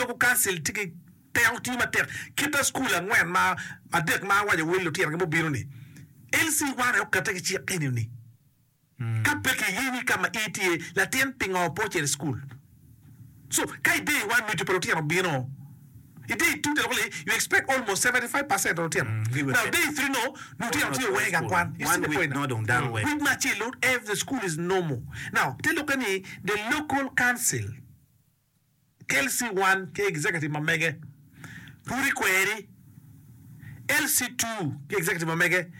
local council tiki tayang ti mater kita school ngwen ma adek ma wa je welo ti ngamo biro ni LC wana okata ki chi keni ni kapeke yini kama ETA la tien pinga poche school so kai day one me to protein biro it day two you expect almost 75% of them now day 3 no to way one week not on that way with much load if the school is normal now they look at the local council LC1 ke executive mamege Puri query LC2 ke executive mamege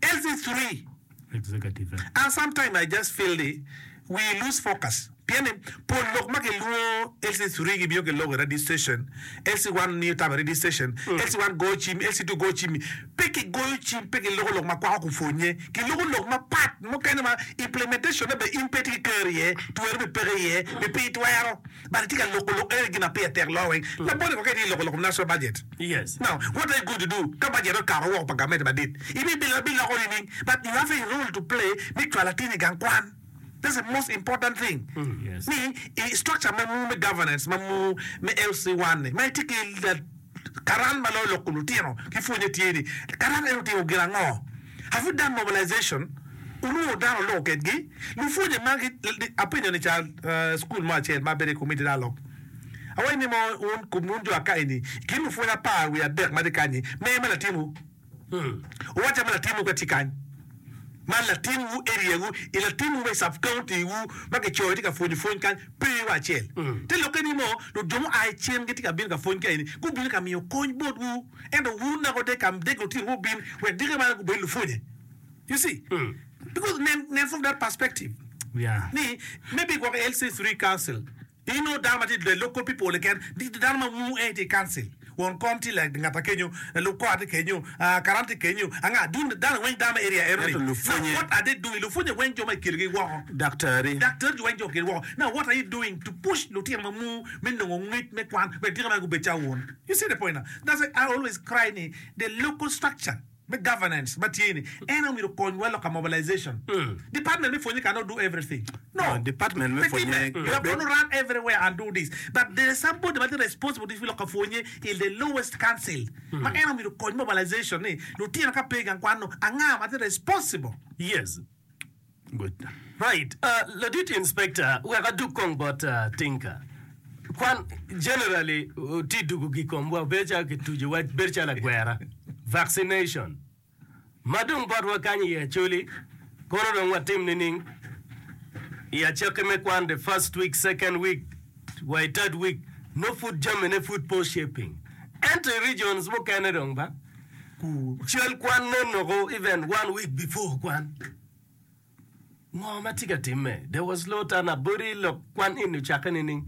LC3 executive and sometimes I just feel we lose focus piene por lok ma ke luo LC3 gi bio ke log registration LC1 new tab registration LC1 go chim LC2 go chim peke go chim peke log ma kwa ku fonye ke log ma pat mo kana ma implementation be impeti career to be perier be pit wire but tika log gi na pe ter lowing la body ko ke di log national budget yes now what are you going to do ka budget ka ro pa ga met badit ibi bila but you have a role to play make latini gankwan. That's the most important thing. Yes. Me, structure me governance, me LC1, me take that karan malo lokulutino, kifunye tieni, karan elutino girango. Have you done mobilization? Ulu down low getgi, lufunye magi opinion ni child school march and my very committee dialogue. Awai ni mo un kumundu akaini, kimu funya pa we are back madikani, me mala timu. Wacha mala timu katikani. Man la timu area wu ila timu we sub county wu make choy tika phone kan pe wa chel te lo keni mo lo domo ai chen geti ka bin ka phone kan ku bin ka mi ko board wu and wu na go de kam de go tin wu bin we dire ma go be lu phone you see because then from that perspective maybe go LC3 council you know damn the local people can the dama wu the council won county like ngata kenyo local ate kenyo karante kenyo anga dun dan wen dama area what are they doing lufunye wen jo ma kirgi wo doctor wen jo kirgi wo now what are you doing to push lutia mamu men no ngit me kwan we tira go becha won you see the point now that's why I always cry the local structure the governance matieni and we con well like mobilization department me phone cannot do everything no department me phone you have to run everywhere and do this but there is somebody that is responsible to like phone in the lowest council ma and we con mobilization no tia ka pega kwano anga ma responsible yes good right the duty inspector we got do kong but tinka kwan generally tidugu gikombwa beja kituje wa bercha la gwera vaccination madung barwa kanyi ya chuli kono don watim nining ya chakeme kwan the first week second week why third week no food jam and food post shipping enter regions mo kanadong ba ku chel kwan no go even 1 week before kwan no matika timme there was lota na buri lo kwan inu chakanining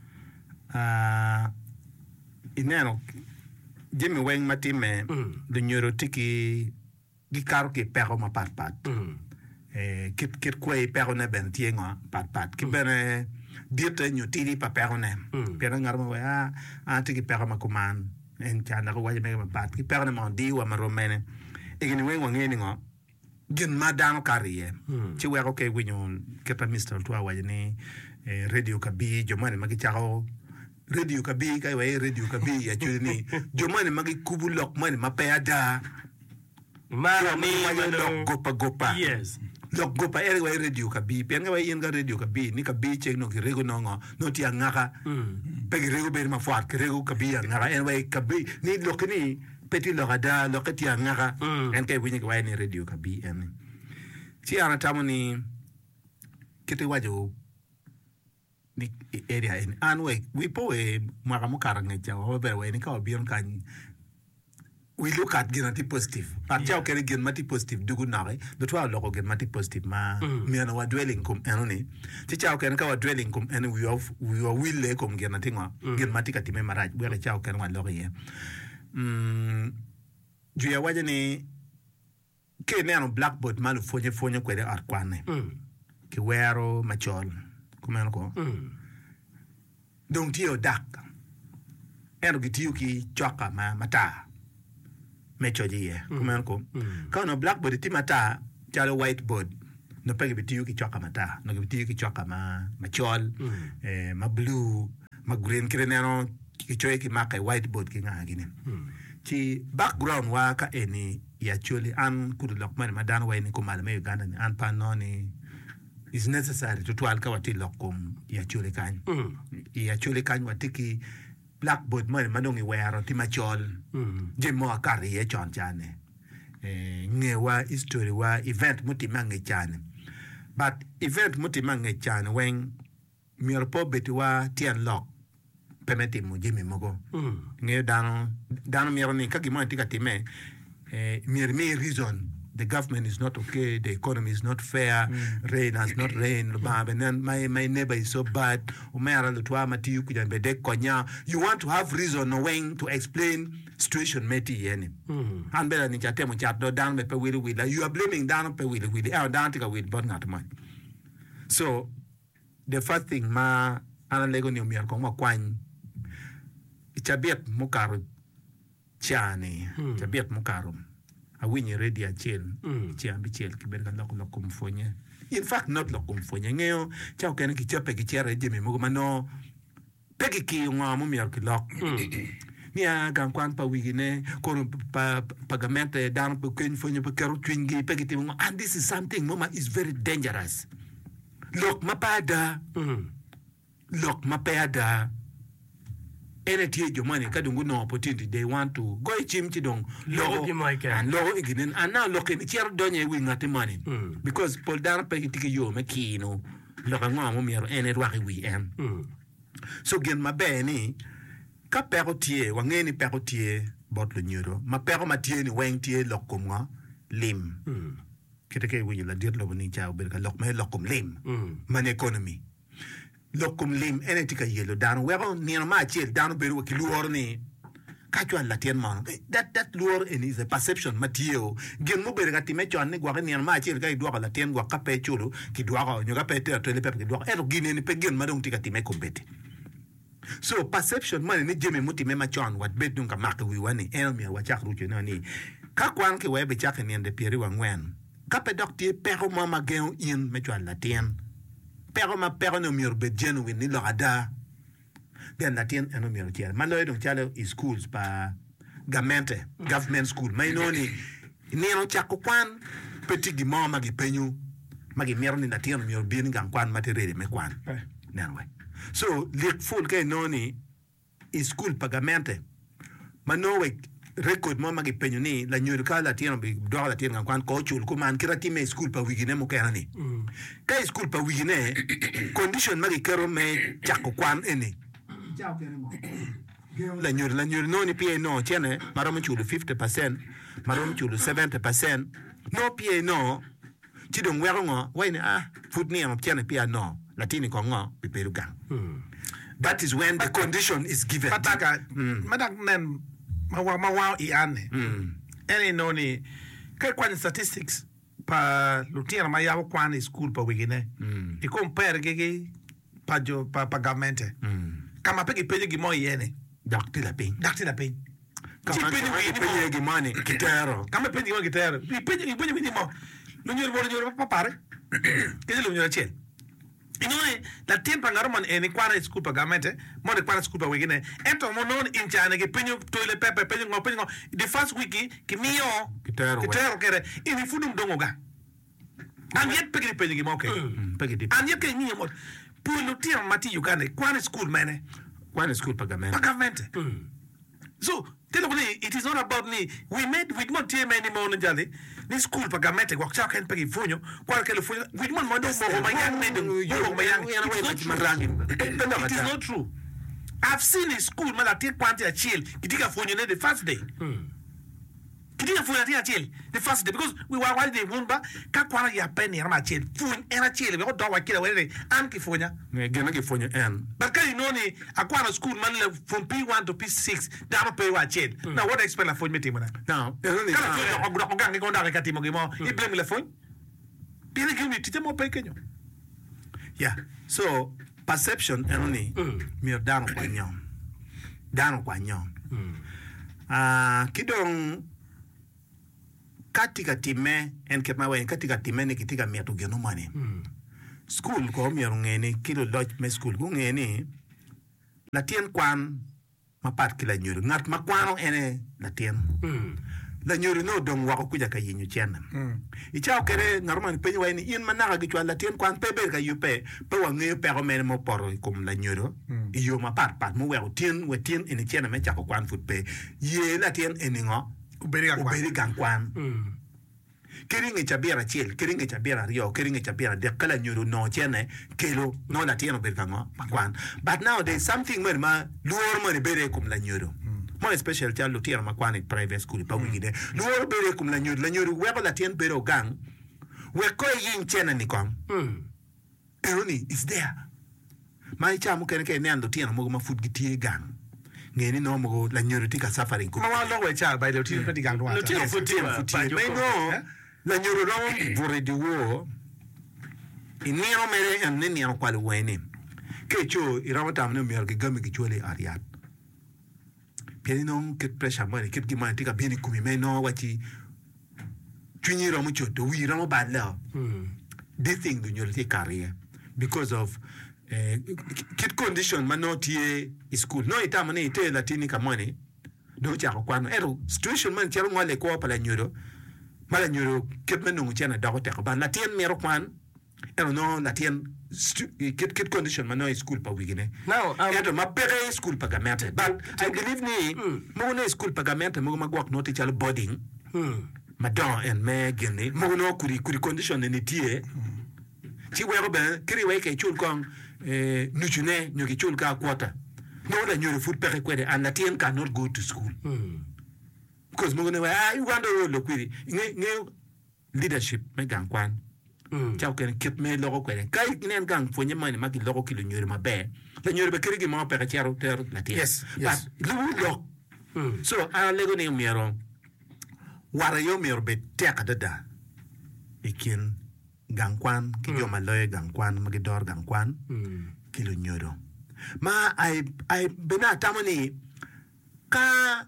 ineno Jimmy Wang matime the neurotiki gikaro ki pero ma pat kit kwe pero ne ben tienga pat ki bene diete nyotiri pa pero ne pero ngarma wa tiki pero ma kuman en chana ko waje me pat ki pero ne mandi wa maromene igini wen wangeni ngo gin madano kariye chi we ko ke winyon keta Mr. Twa waje ni radio kabi jomane magichao radio kabi kai wa radio kabi ya chuni jomane magi kubulok mane mapeda mara ni gopa yes lok gopa ere wa radio kabi penga wa yenga radio kabi ni kabi che no ki rego nongo no ti angaka pegi rego be ma fuat rego kabi angaka en wa kabi ni lokni peti lokada lokati angaka en kai winyi wa ni radio kabi en ti ana tamoni kete wajo ni area in anwe we po mara mukaranga jawo be we ni ka obion kan we look at genati positive but jaw kere genati positive dugu nare do to loko genati positive ma me na wa dwelling kum enoni ti jaw kere ka wa dwelling kum en we are will kum genati ngwa genati ka time maraj we re jaw kere wa loko ye ju ya waje ni ke ne no blackboard malu fonye kwere arkwane ki wero machol kumeno ko donc tio dak ero gitio ki choka mata mechoji ye kumeno ko ka no blackboard ti mata chalo whiteboard no pege bitio ki choka mata no bitio ki choka machol ma blue ma green kirenero ki choy ki maka whiteboard ki nga gini chi background wa ka eni ya chuli an kudu lokman madan wa ni kumal me Uganda ni an pa no ni is necessary to twal ka wati lokum ya chuli kan ya chuli kan watiki blackboard man manongi wero ti machol je mo akari ye chon chane nge wa history wa event muti mange chane but event muti mange chane when mier po beti wa tian lock permeti mo jimi mogo nge dano mier ni kaki mo tika time mier me reason the government is not okay, the economy is not fair, rain has not rained, and then my neighbor is so bad. You want to have reason knowing to explain situation meti yeni. And better ni chatemo chatdo down pe wili. You are blaming down pe wili. Down tika wili but not much. So the first thing ma analego ni umiar kong makwany ichabiet mukaru chani chabiet mukarum. A winnie ready a chill, chiambi chill, kiberga lokum fonye. In fact, not lokum fonye. Ngeo, chao kena ki chope ki chere jimi mugumano, peki ki unga mumia ki lok. Nia gankwan pa wigine, kono pagamente down pa kwen fonye pa kero twingi, peki ti munga. And this is something, mama, is very dangerous. Lok mapada, lok mapada. NTA Jomani kadungu no opportunity they want to go chimchi dong logo and logo again and now look in chair donye we ngati money because Paul Dar pe tiki yo makino logo ngamo miero ene rwaki we am so gen mabe ni ka perotie wangeni perotie bot le nyuro ma pero matie ni weng tie lokumwa lim kiteke we la dir lo ni chao ber ka lok me lokum lim man economy lokum lim enetika yelo dan wero ni ma chiel dan beru ki luor ni kachwa latien man that luor is a perception matio gen mo bere gati mechon ni gwa ni ma chiel ga idwa latien gwa kape chulo ki dwa nyoga pe te to le pe ki dwa ero gine ni pe gen madong tika ti me kombete so perception man ni jeme muti me machon wat bet dunga mak wi wani elmi wa chak ruche na ni ka kwan ke we be chak ni ende pieri wa ngwen kape dokti pero mama gen in mechon latien pero ma pero no mior be genuine ni logada then latien eno mior tiel malo don chalo is schools pa government school may no ni no chako kwan petit di mama gi penyu magi mior ni latien mior bin gan kwan material me kwan nanwe so lik full ke no ni is school pagamente manowe record mama gi penyu ni la nyur ka latien bi do latien gan kwan ko chul ko man kirati me school pa wigine mo kana ni ka school pa wigine condition magi kero me chako kwan eni la nyur no ni pie no chene marom chulu 50% marom chulu 70% no pie no chidong wero ngo wene food ni am chene pie no latini ko ngo bi peruga that is when the condition is given pataka madak nen mawa iane ene no ni kai kwan statistics pa lutiera ma yawo kwan school pa wigine I compare gege pa government kama peki peje gi mo yene dakti la pin kama peje gi mani kitero kama peje gi kitero peje gi mo lo nyoro papare keje lo nyoro chel inone la tempa ngaroman eni kwana school pa government mo de kwana school pa wigine ento mo non in chana ge penyo toile pepe peje ngo the first week ki mio kitero kere ini fudum dongoga and yet peje gi mo okay and yet ke ni mo Pulo tia mati Uganda kwana school mane kwana school pa government so tell me it is not about me we don't tia many more njale ni school pa government kwa cha kan pegi funyo kwa kele funyo we don't mo do mo mayang ne do mo mayang it is not true I've seen a school man that take kwanti a chill kitika funyo ne the first day kitika funyo tia chill the first day because we were while they wumba ka kwana ya penny ama chill funyo era chill we do wa kila wele an ki funya gena ki funyo en but can you know ni akwana school man from P1 to P6 down pay wa chill now what expect la funyo meeting man now kala funyo ko gangi ko ndaka katimo gimo I blame le funyo pile ki mi tite mo pay kenyo yeah so perception enoni mi dano kwa nyom kidong katika time en ke mawe katika time ne kitika miatu geno mane school ko mi ngeni kilo lodge me school ko ngeni latien kwan ma pat ki la nyoro ngat ma kwano ene la tien la nyoro no dong wa ku ja ka yinyu chen I chao kere normal pe wa ni in managa gi chwa la tien kwan pe ber ka yupe pe wa ngi pe ko men mo por kum la nyoro yo ma pat mo wa tien ene chen me cha ko kwan fut pe ye la tien ene ngo u beri gang kwan keringe chabera chiel keringe chabera rio keringe chabera de kala nyoro no chene kelo no la tien ber kango kwan but now there's something mer ma luor mo bere kum la nyoro more special child lo tien ma kwan in private school pa wigide luor bere kum la nyoro we ko la tien bero gang we ko yin chene ni kom eroni is there mai chamu kene ke ne ando tien mo ma fut gitie gang ngeni no mo la nyoro tika suffering ko ma wa lo we cha ba lo tien pedi gang do Lo tien futi mais no la nyoro no vorre di wo iniro mere en ne niano kwal wene ke cho irama tam no mer ke gami ke chole ariat pieni no ke pressure mari ke ma tika bini kumi me no wati chunyi ro mo choto wi ro mo badla this thing do nyoro ti career because of kid condition manotie school no itama ne ite latini kamone do cha ko kwano ero situation man chero ngale ko pala nyoro mala nyoro ket menungu chena dago te ba latien mero kwan ero no latien kid condition mano school pa wigine now ero ma pere school pa gamete but I believe ni mo no school pa gamete mo magwak no teacher boarding madon en me gene mo no kuri condition ni tie ti wero ben kiri we ke chul kong nuchune nyoki chul ka kwata no la nyoro foot pere kwede and latien cannot go to school because mo ne wa you want to lo kwiri nge leadership me gang kwan chao ken kip me logo kwede kai nen gang fonye mani maki logo kilo nyoro mabe la nyoro be kirigi mo pere chero ter latien yes but lo so a lego ne miero wara yo miero be teka dada ikin gang kwan ki yo maloy gang kwan magi dor gang kwan kilo nyoro ma ai bena tamani ka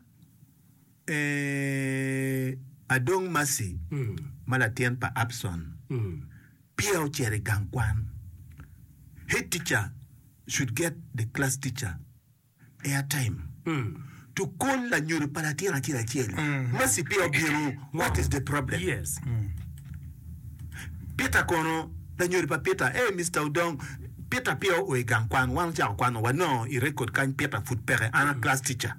adong masi malatien pa abson pia chere gang kwan head teacher should get the class teacher airtime to call la nyoro palatien akira chele masi pia biro what is the problem yes Peter kono la nyori pa Peter Mr. Udong Peter pia o gang kwan wan cha kwan wa no I record kan Peter foot pere ana class teacher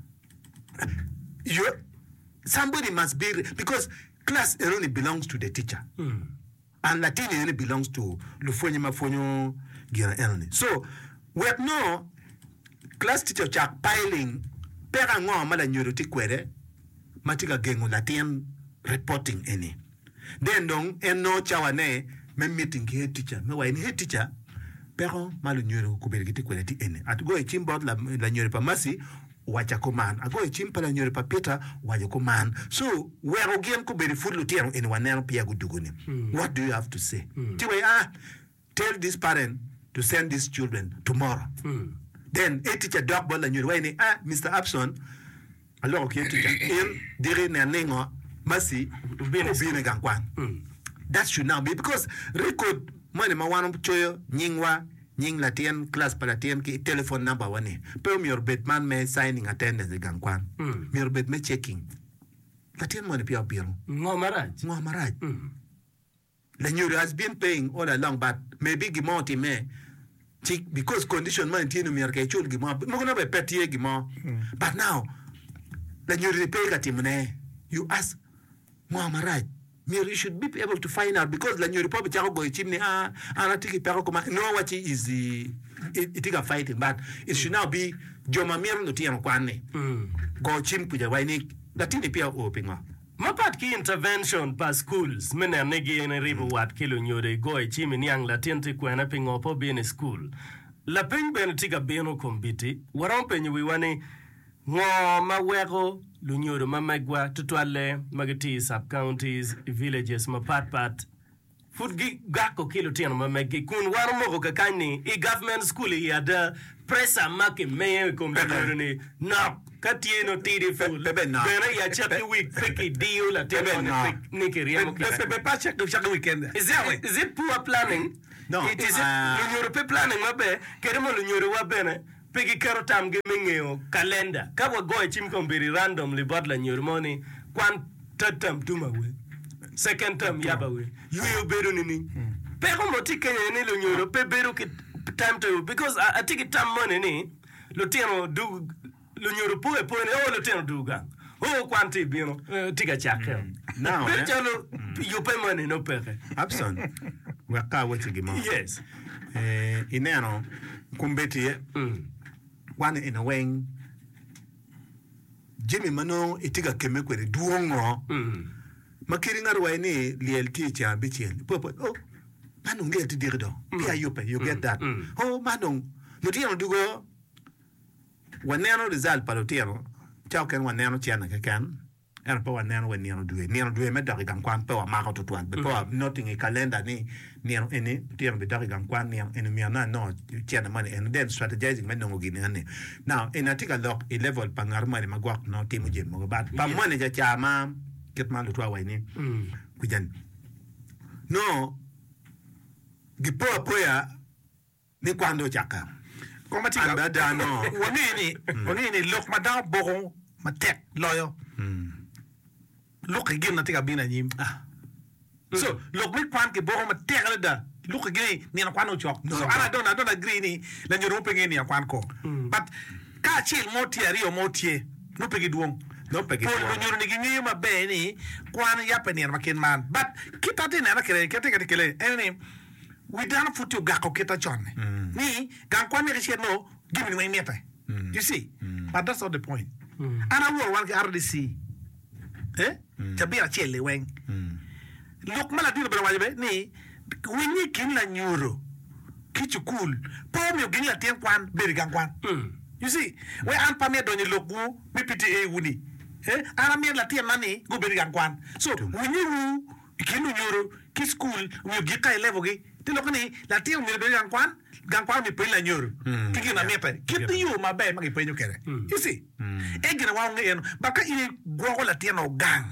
somebody must be because class only belongs to the teacher and Latin only belongs to lufonye mafonyo gira elni so we no class teacher chak piling pera ngo mala nyori ti kwere matika gengo Latin reporting any then dong no chawane me meeting ke teacher me wa head teacher pero malu nyoro ko bergiti ko leti ene at go chimbot la nyoro pa masi wacha command ago chimpa la nyoro pa Peter wacha command so where again ko beri fulu tiano in wanero pia guduguni what do you have to say tiwe tell this parent to send these children tomorrow then a teacher dog ball la nyoro wa ni Mr. Abson alors que teacher in dire na nengo masi ubine gangwan that should now be because record money ma wanu choyo nying latien class palatien ki telephone number wane pe mi orbet man me signing attendance gangwan mi orbet me checking latien money pia biro ngo maraj la nyuru has been paying all along but maybe gimoti me because condition man tinu mi arke chul gimo mo na be petie gimo but now la nyuru pay ka timne you ask Muhammad you should be able to find out because la nyori pobe chako go chimni anatiki pero kuma no what is it fighting but it should now be joma mier no tiano kwane go chim kuja waini latini pia opinga mapat ki intervention pa schools mena negi ene ribo wat kilo nyore go chimi niang latenti kwana pingo po bene school la peng ben tika beno kombiti waron penyu wiwani ngo mawego lunyoro mamagwa tutwale magati sub counties villages mapat futgi gako kilo tiano mamagi kun warumo ko kani government school ya da pressa make me kombedo ni no katieno tiri fu bena ya chapter week piki deal la tebe nikiria mo be pa check weekend is it poor planning no it is lunyoro pe planning mabe keremo lunyoro wa bene pegi kero tam ge mingeo calendar ka wa go chim kombiri randomly bodla nyurmoni kwan tatam tuma we second term yaba we you beru nini pego moti kenya ni lo nyoro pe beru ki time to because I think it time money ni lo tieno du lo nyoro po e po ne o lo tieno du gang o kwanti bino tiga chake now chalo you pay money no pege Abson waka wati mo yes ineno kumbeti one in a wing Jimmy Mano itiga keme kwere duongo makiri ngarwa ni liel teacher bichel popo oh manung liel ti dirdo pia you get that oh manung lutiano dugo waneno result palotero chao ken waneno chiana ke kan era pa waneno waneno duwe me dagi kan kwan pa ma ko tuan be pa noting e calendar ni neno ene tiano be dagi kan kwan neno ene mi ana no chiana money and then strategizing me no gini ane now in atika lock a level pangar money magwak no timu je mo ba pa money ja chama ket ma lutwa wa ni kujan no gipo apoya ni kwando chaka Komatika anda dano wonini lok madao bogon matek loyo lok again na tika bina nyim so lok mi kwan ke bogon matek la da lok again ni na kwano chok so I don't agree ni la nyoro penge ni kwan ko but ka chil motie rio motie no pegi duong no pegi pol nyoro ni ginyi ma be ni kwan ya pe ni ma ken man but kita tin na kere kete ene we don't put you gako kita chon ni gan kwan ni che no give me meta you see but that's not the point and I will one RDC tabia chele wen look mala dilo bela wajibe ni winyi kin la nyuro kichukul pa mi ogin la tien kwan beri gan kwan you see we an pa me doni loku mi piti e wuni ana mi la tien mani go beri gan kwan so winyi ru kinu nyuro ki school mi ogi kai level gi ti lokani la tien mi beri gan kwan mi pe la nyuro kiki na meta kiti you ma be ma ki pe nyukere you see egina wa ngi eno baka ini go la tien o gang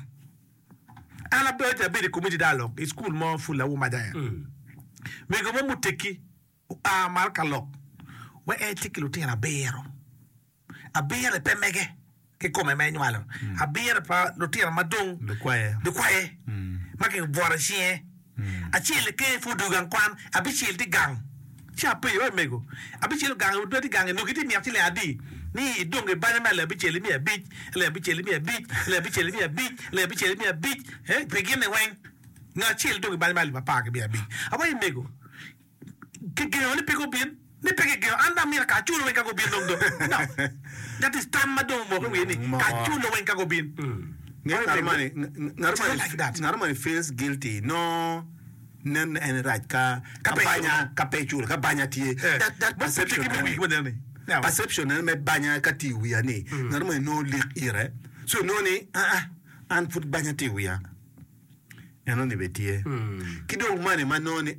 ana be ta be the community dialogue school mo full wo madaya me go mo muteki a marka lock we e tiki lutina bero a bere pe mege che come manuale a bere pa lutina madong de kwae ma ke vora chien a chile ke fu du gang kwan a bi chile di gang cha pe yo mego a bi chile gang do di gang no kiti mi atile adi ni donge bana la bi chile mi a bi la bi chile mi a bi la bi chile mi a bi la bi chile mi a bi begin wen na chile donge bana ma pa ke bi a bi aba mego ke ni pego bin ni pege anda mi ka chulo wen ka go bin no that is tamadong mo ko ni ka chulo wen ka go bin Narmani feels guilty. No, nen and right ka banya kapechul ka banya tie. That perception and me banya kati we ani. Narmani no lik ire. So no ni and put banya ti we ya. Eno ni betie. Kidong mani manoni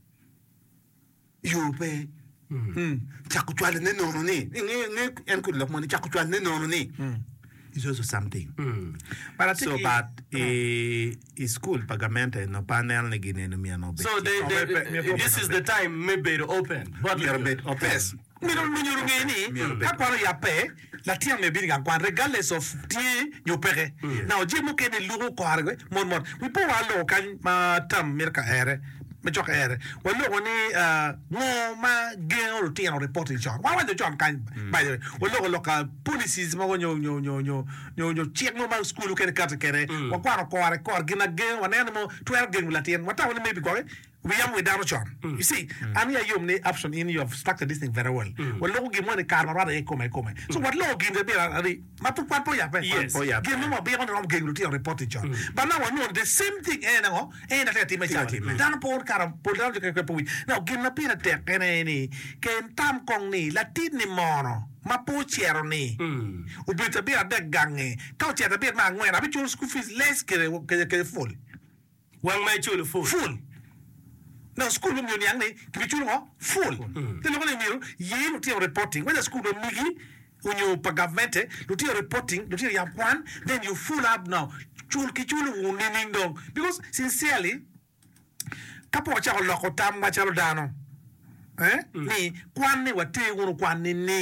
you pay. Chakuchwale ne no ni. Nge en could look money chakuchwale ne no ni. Is also something. But I think so, but a school pagamento no panel negine no mia no. So this is the time maybe to open. But you're a bit open. Yes. Mi non ngeni akwa ya pe la tia me bi gan regardless of tie you pere. Now je mo kene lugo ko arwe mon we po wa lo kan ma tam merka ere me chok ere wallo woni no ma gen ro tia reporting chok wa wa de chok kan by the way wallo local policies ma nyo check no ma school kene carte kere wa kwa ko are ko gina gen wa nene mo 12 gen la tien wa ta woni maybe ko we am with Darochon. You see, and here you have option in you have structured this thing very well. Well, logo give money car rather come. So what logo give the beer matu papo ya pe. Yes. Give no more be on the game routine reporting job. But now I know the same thing that team chat. Dan por car por down the we. Now give na pina tek any ken tam kong ni latin ni mono. Mapo chero ni. Ubita be a deck gange. Couch at a bit man when I bet your school fees less ke full. One my chulu full. Now school room yang ni kibichulu full. The local miru ye lutia reporting when the school room migi when you pagamente lutia reporting lutia yapwan then you full up now kichulu uning dong because sincerely kapo cha loko tam ma chalo dano ni kwan ni wate unu kwan ni ning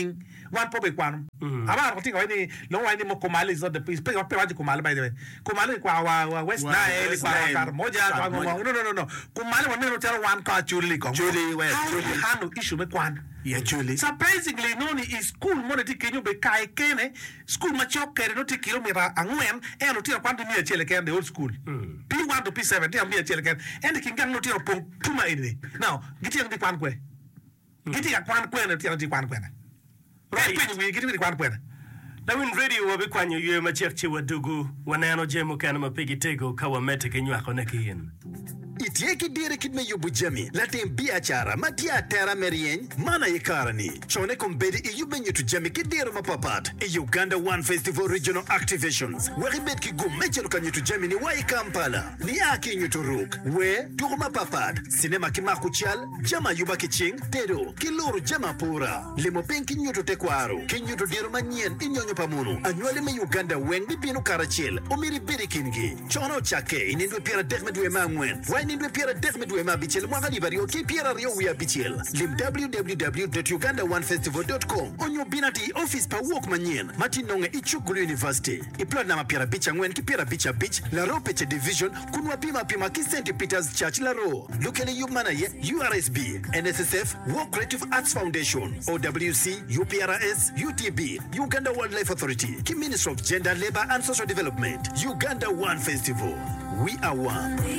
wan po be kwan ama ko tinga wani lo wani mo Komale is not the place pe waji Komale by the way Komale kwa wa West Nile kwa kar moja no Komale wan no tell wan ka chuli ko Chuli hanu issue me kwan Chuli surprisingly noni is school mo ti kenyu be kai kene school ma chokere no ti kilomita angwen e no ti kwan to mi chele ken the old school P1 to P7 ti am mi chele ken and the kingang no ti pon tuma ini now giti ang di kwan kwe giti ang kwan kwe no ti ang di kwan kwe right we giti di kwan kwe na win radio wa bikwanyo yue machekche wadugu waneno jemo kana mapigi tego kawa mete kenywako nekiyin Itieki dire kidme yubu jami latin biachara matia terra merien mana yekarani chone kombedi iyube nyetu jami kidire mapapat Uganda One Festival Regional Activations weribet ki gumechelo kanyetu jami ni wai Kampala ni aki nyetu ruk we turu mapapat sinema kimakuchal jama yuba kiching tedo kiluru jama pura limo penki nyetu tekwaro kinyetu dire manien inyonyo pamunu anywale me Uganda wendi binu karachil umiri biri kingi chono chake inindwe pira dekmedwe mangwen nindwe piera dekmedwe ma bichel mwangali bario ki piera rio wia bichel lim www.ugandaonefestival.com onyo binati office pa walk manyen mati nonge ichugulu university iplod na mapiera bicha ngwen ki piera bicha beach la ro peche division kunwa pima ki St. Peter's Church la ro lukele yumana ye URSB NSSF Work Creative Arts Foundation OWC UPRS UTB Uganda Wildlife Authority ki Ministry of Gender Labor and Social Development Uganda One Festival we are one